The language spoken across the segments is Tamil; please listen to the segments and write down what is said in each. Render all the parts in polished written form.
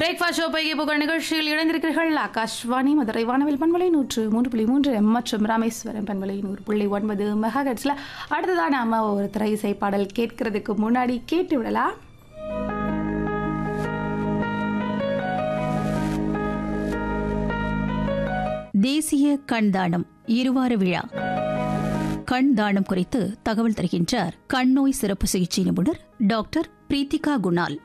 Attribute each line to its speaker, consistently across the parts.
Speaker 1: பிரேக்ஃபாஸ்ட் ஷோ பைகி புகழ் நிகழ்ச்சியில் இணைந்திருக்கிறீர்கள். ஆகாஷ்வாணி மதுரை வானவில் பண்பலை 103.3 மற்றும் ராமேஸ்வரம் பண்பலை 100.9 மெகாஹெர்ட்ஸ்ல. அடுத்ததான் நாம ஒரு திரை இசை பாடல் கேட்கறதுக்கு முன்னாடி கேட்டு விடலாம்.
Speaker 2: தேசிய கண் தானம் இருவார விழா. கண் தானம் குறித்து தகவல் தருகின்றார் கண் நோய் சிறப்பு சிகிச்சை நிபுணர் டாக்டர் பிரீத்திகா குணால்.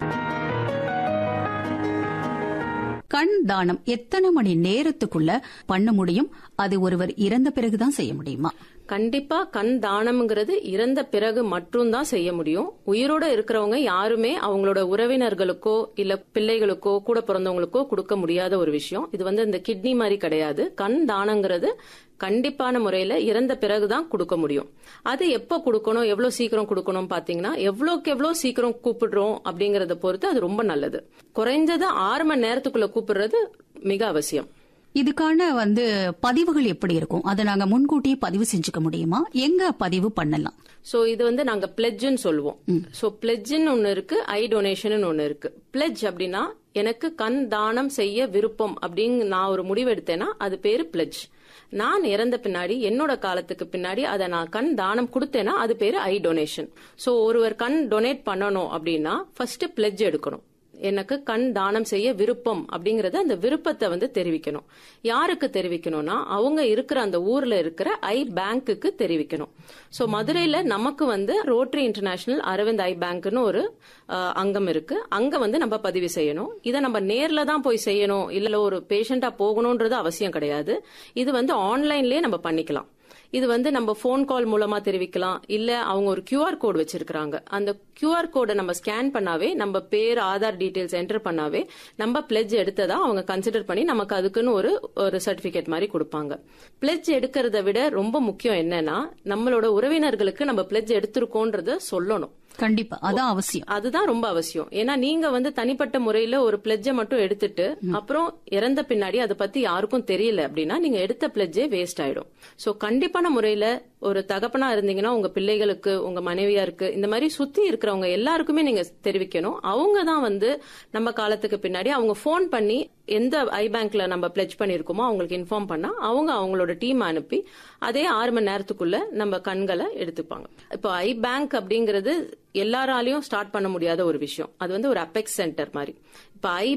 Speaker 2: கண் தானம் எத்தனை மணி நேரத்துக்குள்ள பண்ண முடியும்? அது ஒருவர் இறந்த பிறகுதான் செய்ய முடியுமா?
Speaker 3: கண்டிப்பா கண் தானம்ங்கிறது இறந்த பிறகு மட்டும்தான் செய்ய முடியும். உயிரோட இருக்கிறவங்க யாருமே அவங்களோட உறவினர்களுக்கோ இல்ல பிள்ளைகளுக்கோ கூட பிறந்தவங்களுக்கோ கொடுக்க முடியாத ஒரு விஷயம். இது இந்த கிட்னி மாதிரி கிடையாது. கண் தானங்கிறது கண்டிப்பான முறையில இறந்த பிறகுதான் கொடுக்க முடியும். அது எப்ப கொடுக்கணும், எவ்வளவு சீக்கிரம் கொடுக்கணும் பாத்தீங்கன்னா, எவ்வளவுக்கு எவ்வளவு சீக்கிரம் கூப்பிடுறோம் அப்படிங்கறத பொறுத்து அது ரொம்ப நல்லது. குறைஞ்சது 6 மணி நேரத்துக்குள்ள கூப்பிடுறது மிக அவசியம்.
Speaker 2: இதுக்கான பதிவுகள் எப்படி இருக்கும்? அதை நாங்க முன்கூட்டியே பதிவு செஞ்சுக்க முடியுமா? எங்க பதிவு பண்ணலாம்?
Speaker 3: சோ இது நாங்க பிளெட்ஜ்னு சொல்லுவோம். சோ பிளெட்ஜ்னு ஒன்னு இருக்கு, ஐ டொனேஷன் ஒன்னு இருக்கு. பிளெட்ஜ் அப்படின்னா எனக்கு கண் தானம் செய்ய விருப்பம் அப்படின்னு நான் ஒரு முடிவு எடுத்தேன்னா அது பேரு பிளெட்ஜ். நான் இறந்த பின்னாடி என்னோட காலத்துக்கு பின்னாடி அதை நான் கண் தானம் கொடுத்தேன்னா அது பேரு ஐ டொனேஷன். சோ ஒருவர் கண் டொனேட் பண்ணணும் அப்படின்னா ஃபர்ஸ்ட் பிளெட்ஜ் எடுக்கணும். எனக்கு கண் தானம் செய்ய விருப்பம் அப்படிங்கறது அந்த விருப்பத்தை தெரிவிக்கணும். யாருக்கு தெரிவிக்கணும்னா அவங்க இருக்கிற அந்த ஊர்ல இருக்கிற ஐ பேங்க்குக்கு தெரிவிக்கணும். சோ மதுரையில நமக்கு ரோட்டரி இன்டர்நேஷனல் அரவிந்த் ஐ பேங்க்னு ஒரு அங்கம் இருக்கு. அங்க நம்ம பதிவு செய்யணும். இதை நம்ம நேர்ல தான் போய் செய்யணும், இல்ல ஒரு பேஷண்டா போகணும்ன்றது அவசியம் கிடையாது. இது ஆன்லைன்லயே நம்ம பண்ணிக்கலாம். இது நம்ம போன் கால் மூலமா தெரிவிக்கலாம். இல்ல அவங்க ஒரு QR கோட் வச்சிருக்காங்க. அந்த QR கோடை நம்ம ஸ்கேன் பண்ணாவே, நம்ம பேர் ஆதார் டீடைல்ஸ் என்டர் பண்ணாவே நம்ம பிளெட்ஜ் எடுத்ததா அவங்க கன்சிடர் பண்ணி நமக்கு அதுக்குன்னு ஒரு சர்டிபிகேட் மாதிரி கொடுப்பாங்க. பிளெட்ஜ் எடுக்கிறத விட ரொம்ப முக்கியம் என்னன்னா, நம்மளோட உறவினர்களுக்கு நம்ம பிளெட்ஜ் எடுத்திருக்கோன்றத சொல்லணும்.
Speaker 2: கண்டிப்பா அதான் அவசியம்.
Speaker 3: அதுதான் ரொம்ப அவசியம். ஏன்னா நீங்க தனிப்பட்ட முறையில ஒரு பிளெட்ஜ மட்டும் எடுத்துட்டு அப்புறம் இறந்த பின்னாடி அதை பத்தி யாருக்கும் தெரியல அப்படின்னா நீங்க எடுத்த பிளெட்ஜே வேஸ்ட் ஆயிடும். சோ கண்டிப்பான முறையில ஒரு தகப்பனா இருந்தீங்கன்னா உங்க பிள்ளைகளுக்கு, உங்க மனைவியாருக்கு, இந்த மாதிரி சுத்தி இருக்கிறவங்க எல்லாருக்குமே நீங்க தெரிவிக்கணும். அவங்க தான் நம்ம காலத்துக்கு பின்னாடி அவங்க போன் பண்ணி எந்த ஐ பேங்க்ல நம்ம பிளெட்ஜ் பண்ணிருக்கோமோ அவங்களுக்கு இன்ஃபார்ம் பண்ணா அவங்க அவங்களோட டீம் அனுப்பி அதே 6 மணி நேரத்துக்குள்ள நம்ம கண்களை எடுத்துப்பாங்க. இப்போ ஐ பேங்க் அப்படிங்கிறது எல்லாராலையும் ஸ்டார்ட் பண்ண முடியாத ஒரு விஷயம். அது ஒரு அபெக்ஸ் சென்டர் மாதிரி. இப்ப ஐ